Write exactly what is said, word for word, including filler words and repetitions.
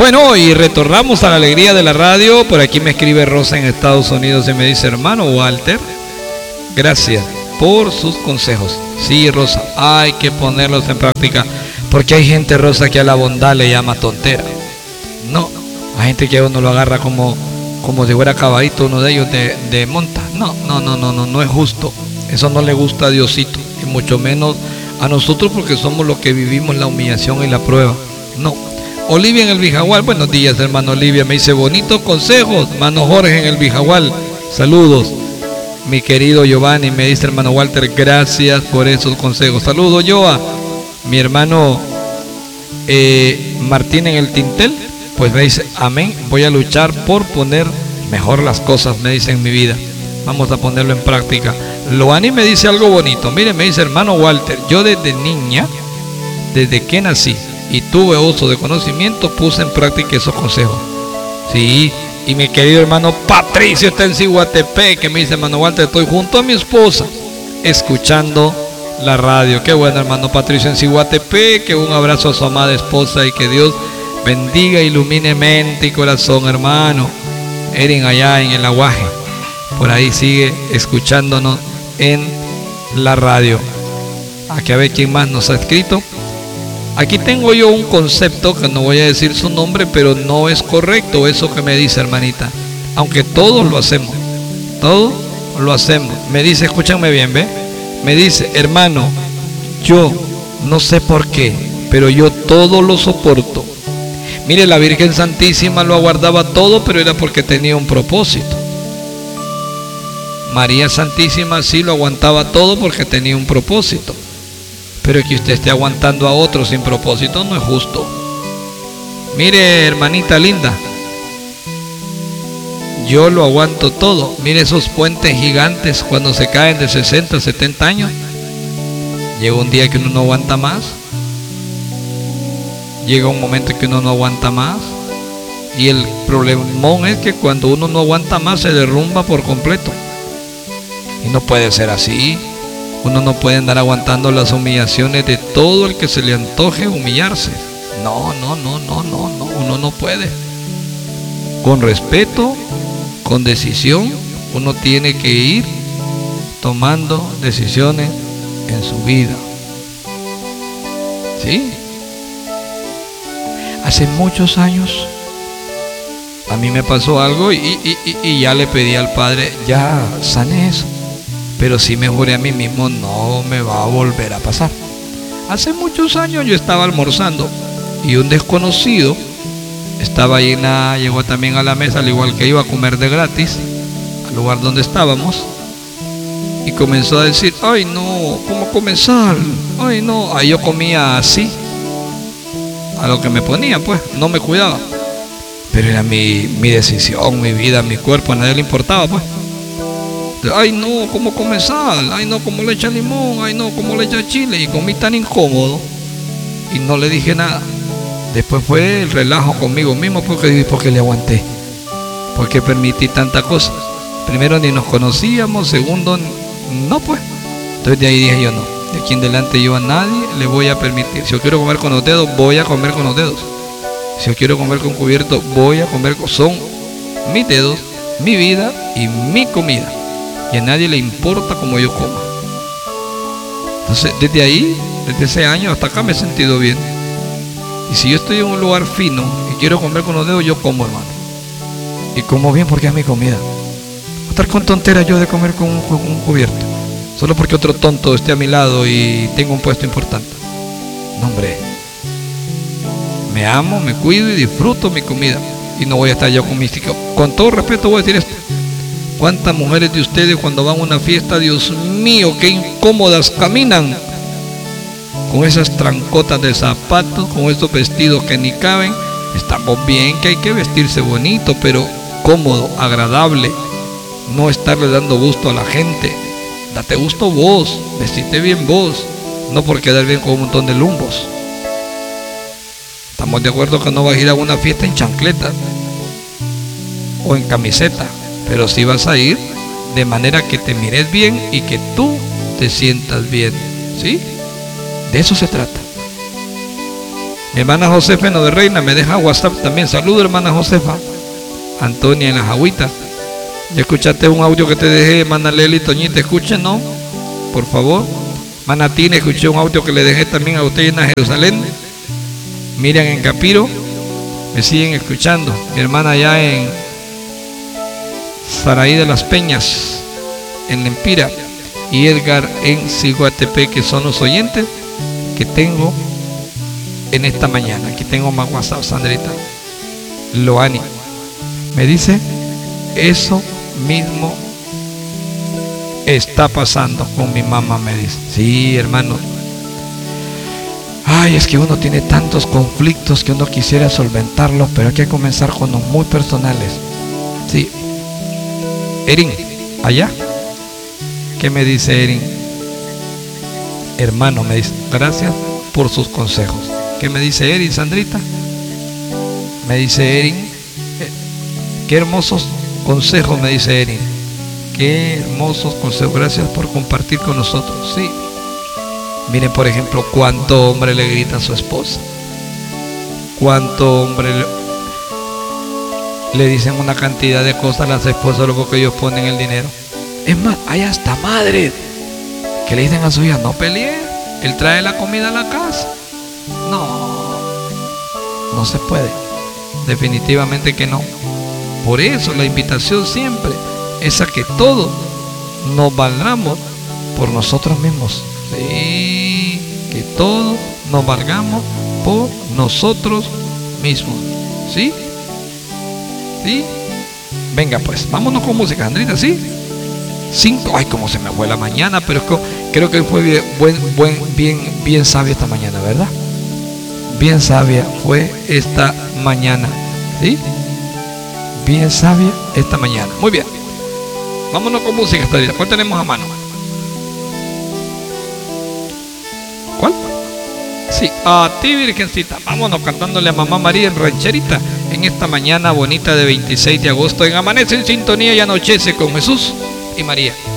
Bueno, y retornamos a la alegría de la radio. Por aquí me escribe Rosa en Estados Unidos y me dice: hermano Walter, gracias por sus consejos. Sí, Rosa, hay que ponerlos en práctica, porque hay gente, Rosa, que a la bondad le llama tontera. No, hay gente que uno lo agarra como, como si fuera caballito, uno de ellos de, de monta. No, no, no, no, no, no es justo. Eso no le gusta a Diosito, y mucho menos a nosotros, porque somos los que vivimos la humillación y la prueba. No. Olivia en el Bijagual, buenos días, hermano Olivia, me dice: bonitos consejos, hermano Jorge en el Bijagual, saludos. Mi querido Giovanni me dice: hermano Walter, gracias por esos consejos. Saludos, Joa. Mi hermano eh, Martín en el Tintel, pues me dice: amén, voy a luchar por poner mejor las cosas, me dice, en mi vida. Vamos a ponerlo en práctica. Loani me dice algo bonito. Mire, me dice: hermano Walter, yo desde niña, desde que nací y tuve uso de conocimiento, puse en práctica esos consejos. Sí, y mi querido hermano Patricio está en Ciguatepec, que me dice: hermano Walter, estoy junto a mi esposa escuchando la radio. Qué bueno, hermano Patricio en Ciguatepec, que un abrazo a su amada esposa y que Dios bendiga, ilumine mente y corazón, hermano. Erin allá en el Aguaje, por ahí sigue escuchándonos en la radio. Aquí a ver quién más nos ha escrito. Aquí tengo yo un concepto que no voy a decir su nombre, pero no es correcto eso que me dice, hermanita. Aunque todos lo hacemos, todos lo hacemos. Me dice, escúchame bien, ¿ve? Me dice: hermano, yo no sé por qué, pero yo todo lo soporto. Mire, la Virgen Santísima lo aguardaba todo, pero era porque tenía un propósito. María Santísima sí lo aguantaba todo porque tenía un propósito. Pero que usted esté aguantando a otro sin propósito no es justo. Mire, hermanita linda, yo lo aguanto todo. Mire esos puentes gigantes cuando se caen de sesenta, setenta años. Llega un día que uno no aguanta más. Llega un momento que uno no aguanta más. Y el problemón es que cuando uno no aguanta más se derrumba por completo. Y no puede ser así. Uno no puede andar aguantando las humillaciones de todo el que se le antoje humillarse. No, no, no, no, no, no. Uno no puede. Con respeto, con decisión, uno tiene que ir tomando decisiones en su vida. ¿Sí? Hace muchos años a mí me pasó algo y, y, y, y ya le pedí al Padre: ya sane eso. Pero sí me juré a mí mismo: no me va a volver a pasar. Hace muchos años yo estaba almorzando y un desconocido estaba ahí, en la, llegó también a la mesa, al igual que iba a comer de gratis al lugar donde estábamos, y comenzó a decir: ay no, ¿cómo come sal? Ay no. Ahí yo comía así, a lo que me ponía, pues no me cuidaba, pero era mi, mi decisión, mi vida, mi cuerpo, a nadie le importaba, pues. Ay no, ¿cómo come sal? Ay no, ¿cómo le echa limón? Ay no, ¿cómo le echa chile? Y comí tan incómodo y no le dije nada. Después fue el relajo conmigo mismo, porque, porque le aguanté, porque permití tanta cosa. Primero, ni nos conocíamos. Segundo, no, pues. Entonces de ahí dije yo: no, de aquí en adelante yo a nadie le voy a permitir. Si yo quiero comer con los dedos, voy a comer con los dedos. Si yo quiero comer con cubierto, voy a comer con... Son mis dedos, mi vida y mi comida. Y a nadie le importa cómo yo coma. Entonces, desde ahí, desde ese año hasta acá me he sentido bien. Y si yo estoy en un lugar fino y quiero comer con los dedos, yo como, hermano. Y como bien porque es mi comida. Voy a estar con tonteras yo de comer con un, con un cubierto, solo porque otro tonto esté a mi lado y tenga un puesto importante. No, hombre. Me amo, me cuido y disfruto mi comida. Y no voy a estar yo con mis... Con todo respeto voy a decir esto: ¿cuántas mujeres de ustedes cuando van a una fiesta, Dios mío, qué incómodas caminan? Con esas trancotas de zapatos, con estos vestidos que ni caben. Estamos bien que hay que vestirse bonito, pero cómodo, agradable. No estarle dando gusto a la gente. Date gusto vos, vestite bien vos, no por quedar bien con un montón de lumbos. Estamos de acuerdo que no vas a ir a una fiesta en chancleta o en camiseta, pero sí vas a ir de manera que te mires bien y que tú te sientas bien, ¿sí? De eso se trata. Mi hermana Josefa en lo de Reina me deja WhatsApp también. Saludos, hermana Josefa. Antonia en las agüitas. Ya escuchaste un audio que te dejé, hermana Leli, Toñita, escuchen, ¿no? Por favor. Hermana Tina, escuché un audio que le dejé también a usted en Jerusalén. Miriam en Capiro, me siguen escuchando. Mi hermana allá en Saraí de las Peñas, en Lempira, y Edgar en Ciguatepec, que son los oyentes que tengo en esta mañana. Aquí tengo más WhatsApp, Sandrita. Loani me dice, eso mismo está pasando con mi mamá, me dice. Sí, hermano. Ay, es que uno tiene tantos conflictos que uno quisiera solventarlos, pero hay que comenzar con los muy personales. Sí. Erin, allá. ¿Qué me dice Erin? Hermano, me dice, gracias por sus consejos. ¿Qué me dice Erin, Sandrita? Me dice Erin, eh, qué hermosos consejos, me dice Erin. Qué hermosos consejos, gracias por compartir con nosotros. Sí. Miren, por ejemplo, cuánto hombre le grita a su esposa, cuánto hombre le, le dicen una cantidad de cosas a las esposas luego que ellos ponen el dinero. Es más, hay hasta madres que le dicen a su hija, no pelee, él trae la comida a la casa. No, no se puede, definitivamente que no. Por eso la invitación siempre es a que todos nos valgamos por nosotros mismos. Sí, que todos nos valgamos por nosotros mismos. ¿Sí? ¿Sí? Venga pues, vámonos con música, Andrita, ¿sí? Cinco, ay, como se me fue la mañana, pero es que, creo que fue bien, buen, buen, bien, bien sabia esta mañana, ¿verdad? Bien sabia fue esta mañana, ¿sí? Bien sabia esta mañana. Muy bien. Vámonos con música, Andrita. ¿Cuál tenemos a mano? ¿Cuál? Sí, a ti, Virgencita. Vámonos cantándole a Mamá María en rancherita en esta mañana bonita de veintiséis de agosto. En Amanece en Sintonía y Anochece con Jesús y María.